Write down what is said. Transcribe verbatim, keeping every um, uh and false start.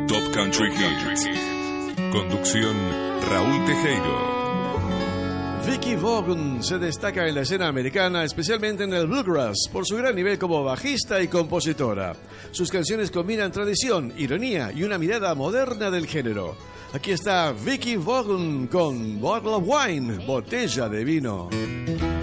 Top Country Hits. Conducción Raúl Tejero. Vicky Vaughan se destaca en la escena americana, especialmente en el bluegrass, por su gran nivel como bajista y compositora. Sus canciones combinan tradición, ironía y una mirada moderna del género. Aquí está Vicky Vaughan con Bottle of Wine, botella de vino.